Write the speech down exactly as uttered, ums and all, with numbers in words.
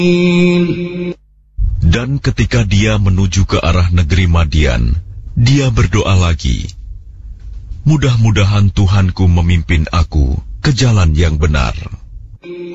Dan ketika dia menuju ke arah negeri Madian, dia berdoa lagi, mudah-mudahan Tuhanku memimpin aku ke jalan yang benar.